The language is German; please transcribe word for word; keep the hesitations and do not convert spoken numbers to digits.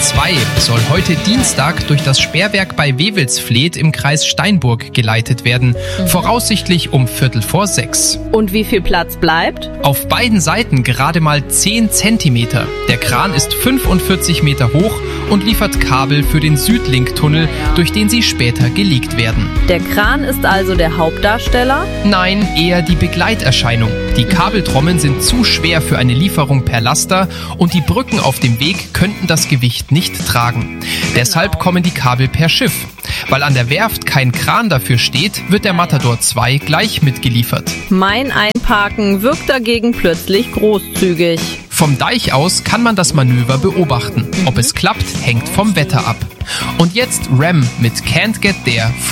zwei soll heute Dienstag durch das Sperrwerk bei Wewelsfleth im Kreis Steinburg geleitet werden. Mhm. Voraussichtlich um Viertel vor sechs. Und wie viel Platz bleibt? Auf beiden Seiten gerade mal zehn Zentimeter. Der Kran ist fünfundvierzig Meter hoch und liefert Kabel für den Südlink-Tunnel, durch den sie später gelegt werden. Der Kran ist also der Hauptdarsteller? Nein, eher die Begleiterscheinung. Die Kabeltrommeln sind zu schwer für eine Lieferung per Laster und die Brücken auf dem Weg könnten das Gewicht nicht tragen. Deshalb kommen die Kabel per Schiff. Weil an der Werft kein Kran dafür steht, wird der Matador zwei gleich mitgeliefert. Mein Einparken wirkt dagegen plötzlich großzügig. Vom Deich aus kann man das Manöver beobachten. Ob es klappt, hängt vom Wetter ab. Und jetzt Ram mit Can't Get There.